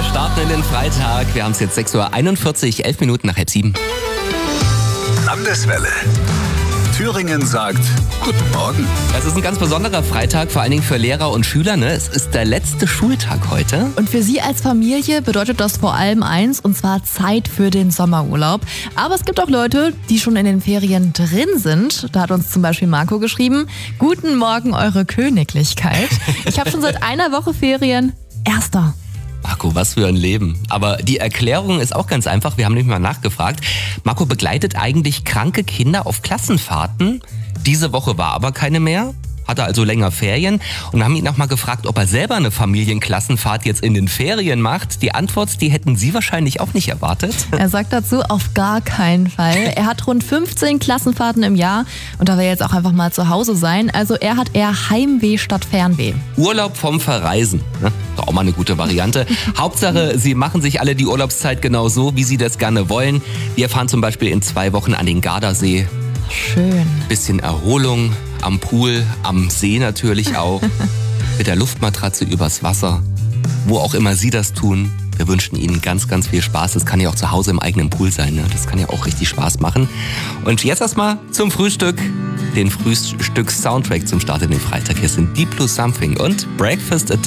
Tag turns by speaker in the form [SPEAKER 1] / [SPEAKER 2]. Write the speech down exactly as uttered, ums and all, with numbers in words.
[SPEAKER 1] Wir starten in den Freitag. Wir haben es jetzt sechs Uhr einundvierzig, elf Minuten nach halb sieben.
[SPEAKER 2] Landeswelle. Thüringen sagt Guten Morgen.
[SPEAKER 1] Es ist ein ganz besonderer Freitag, vor allen Dingen für Lehrer und Schüler. Ne? Es ist der letzte Schultag heute.
[SPEAKER 3] Und für Sie als Familie bedeutet das vor allem eins, und zwar Zeit für den Sommerurlaub. Aber es gibt auch Leute, die schon in den Ferien drin sind. Da hat uns zum Beispiel Marco geschrieben: Guten Morgen, Eure Königlichkeit. Ich habe schon seit einer Woche Ferien. Erster.
[SPEAKER 1] Marco, was für ein Leben. Aber die Erklärung ist auch ganz einfach. Wir haben nämlich mal nachgefragt. Marco begleitet eigentlich kranke Kinder auf Klassenfahrten. Diese Woche war aber keine mehr. Hatte also länger Ferien und haben ihn auch mal gefragt, ob er selber eine Familienklassenfahrt jetzt in den Ferien macht. Die Antwort, die hätten Sie wahrscheinlich auch nicht erwartet.
[SPEAKER 3] Er sagt dazu, auf gar keinen Fall. Er hat rund fünfzehn Klassenfahrten im Jahr und da will er jetzt auch einfach mal zu Hause sein. Also er hat eher Heimweh statt Fernweh.
[SPEAKER 1] Urlaub vom Verreisen. Ne? Doch auch mal eine gute Variante. Hauptsache, Sie machen sich alle die Urlaubszeit genau so, wie Sie das gerne wollen. Wir fahren zum Beispiel in zwei Wochen an den Gardasee.
[SPEAKER 3] Schön.
[SPEAKER 1] Bisschen Erholung am Pool, am See natürlich auch. Mit der Luftmatratze übers Wasser. Wo auch immer Sie das tun. Wir wünschen Ihnen ganz, ganz viel Spaß. Das kann ja auch zu Hause im eigenen Pool sein. Ne? Das kann ja auch richtig Spaß machen. Und jetzt erstmal zum Frühstück. Den Frühstücks-Soundtrack zum Start in den Freitag. Hier sind Deep Blue Something und Breakfast at